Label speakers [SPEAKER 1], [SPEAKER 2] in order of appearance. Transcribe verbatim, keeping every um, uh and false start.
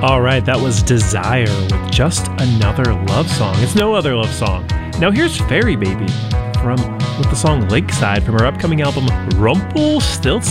[SPEAKER 1] All right, that was Desire with Just Another Love Song. It's no other love song. Now here's Fairy Baby from with the song Lakeside from her upcoming album Rumpelstiltskin.